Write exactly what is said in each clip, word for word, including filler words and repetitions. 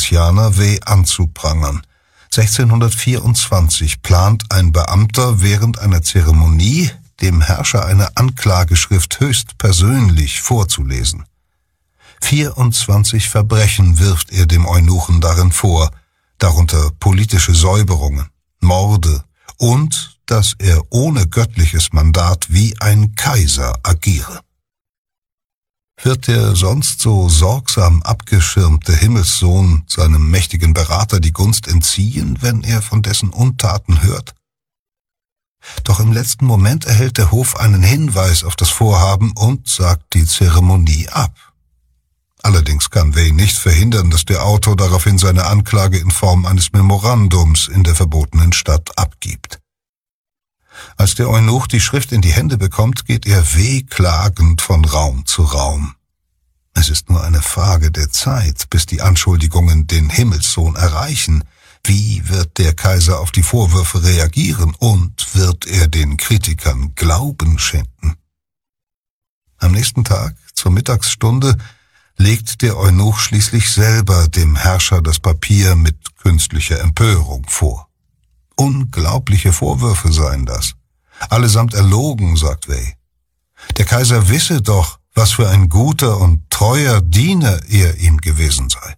Venezianer W. anzuprangern. sechzehnhundertvierundzwanzig plant ein Beamter während einer Zeremonie, dem Herrscher eine Anklageschrift höchstpersönlich vorzulesen. vierundzwanzig Verbrechen wirft er dem Eunuchen darin vor, darunter politische Säuberungen, Morde und dass er ohne göttliches Mandat wie ein Kaiser agiere. Wird der sonst so sorgsam abgeschirmte Himmelssohn seinem mächtigen Berater die Gunst entziehen, wenn er von dessen Untaten hört? Doch im letzten Moment erhält der Hof einen Hinweis auf das Vorhaben und sagt die Zeremonie ab. Allerdings kann Wei nicht verhindern, dass der Autor daraufhin seine Anklage in Form eines Memorandums in der verbotenen Stadt abgibt. Als der Eunuch die Schrift in die Hände bekommt, geht er wehklagend von Raum zu Raum. Es ist nur eine Frage der Zeit, bis die Anschuldigungen den Himmelssohn erreichen. Wie wird der Kaiser auf die Vorwürfe reagieren und wird er den Kritikern Glauben schenken? Am nächsten Tag, zur Mittagsstunde, legt der Eunuch schließlich selber dem Herrscher das Papier mit künstlicher Empörung vor. Unglaubliche Vorwürfe seien das. Allesamt erlogen, sagt Wei. Der Kaiser wisse doch, was für ein guter und treuer Diener er ihm gewesen sei.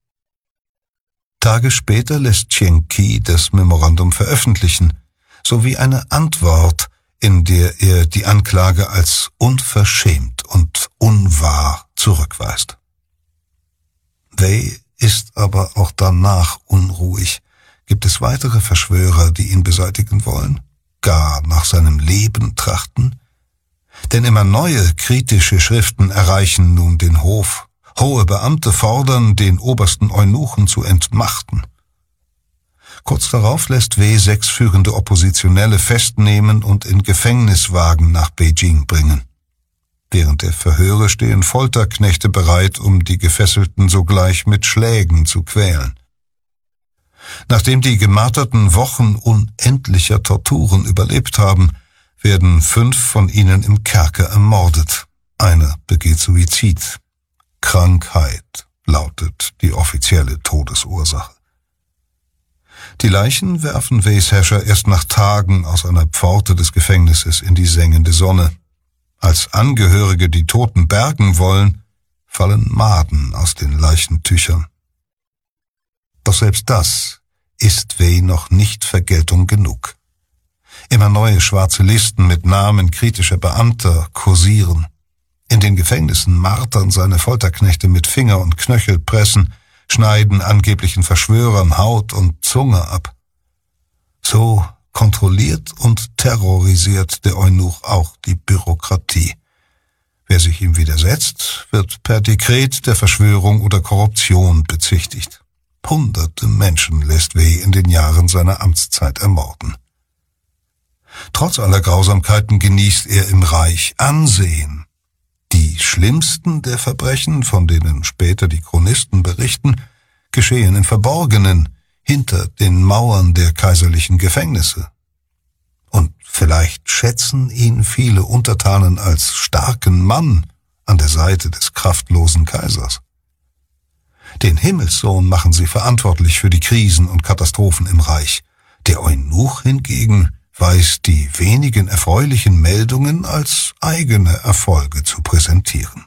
Tage später lässt Chen Qi das Memorandum veröffentlichen, sowie eine Antwort, in der er die Anklage als unverschämt und unwahr zurückweist. Wei ist aber auch danach unruhig. Gibt es weitere Verschwörer, die ihn beseitigen wollen? Gar nach seinem Leben trachten? Denn immer neue kritische Schriften erreichen nun den Hof. Hohe Beamte fordern, den obersten Eunuchen zu entmachten. Kurz darauf lässt Wei sechs führende Oppositionelle festnehmen und in Gefängniswagen nach Beijing bringen. Während der Verhöre stehen Folterknechte bereit, um die Gefesselten sogleich mit Schlägen zu quälen. Nachdem die Gemarterten Wochen unendlicher Torturen überlebt haben, werden fünf von ihnen im Kerker ermordet. Einer begeht Suizid. Krankheit lautet die offizielle Todesursache. Die Leichen werfen Weis Herrscher erst nach Tagen aus einer Pforte des Gefängnisses in die sengende Sonne. Als Angehörige die Toten bergen wollen, fallen Maden aus den Leichentüchern. Doch selbst das ist Wei noch nicht Vergeltung genug. Immer neue schwarze Listen mit Namen kritischer Beamter kursieren. In den Gefängnissen martern seine Folterknechte mit Finger- und Knöchelpressen, schneiden angeblichen Verschwörern Haut und Zunge ab. So kontrolliert und terrorisiert der Eunuch auch die Bürokratie. Wer sich ihm widersetzt, wird per Dekret der Verschwörung oder Korruption bezichtigt. Hunderte Menschen lässt Wei in den Jahren seiner Amtszeit ermorden. Trotz aller Grausamkeiten genießt er im Reich Ansehen. Die schlimmsten der Verbrechen, von denen später die Chronisten berichten, geschehen im Verborgenen, hinter den Mauern der kaiserlichen Gefängnisse. Und vielleicht schätzen ihn viele Untertanen als starken Mann an der Seite des kraftlosen Kaisers. Den Himmelssohn machen sie verantwortlich für die Krisen und Katastrophen im Reich. Der Eunuch hingegen weiß die wenigen erfreulichen Meldungen als eigene Erfolge zu präsentieren.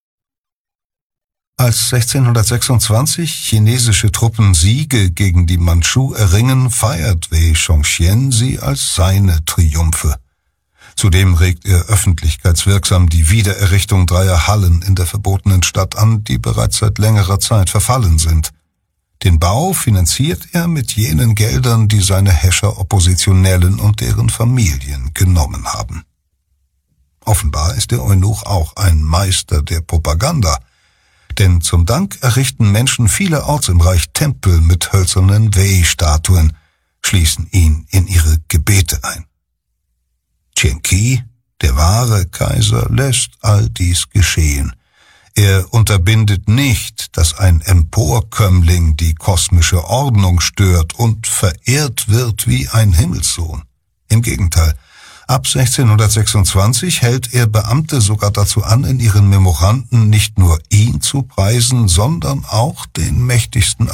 Als sechzehnhundertsechsundzwanzig chinesische Truppen Siege gegen die Mandschu erringen, feiert Wei Chongqian sie als seine Triumphe. Zudem regt er öffentlichkeitswirksam die Wiedererrichtung dreier Hallen in der verbotenen Stadt an, die bereits seit längerer Zeit verfallen sind. Den Bau finanziert er mit jenen Geldern, die seine Häscher Oppositionellen und deren Familien genommen haben. Offenbar ist der Eunuch auch ein Meister der Propaganda, denn zum Dank errichten Menschen vielerorts im Reich Tempel mit hölzernen Wei-Statuen, schließen ihn in ihre Gebete ein. Chen Qi, der wahre Kaiser, lässt all dies geschehen. Er unterbindet nicht, dass ein Emporkömmling die kosmische Ordnung stört und verehrt wird wie ein Himmelssohn. Im Gegenteil, ab sechzehnhundertsechsundzwanzig hält er Beamte sogar dazu an, in ihren Memoranden nicht nur ihn zu preisen, sondern auch den mächtigsten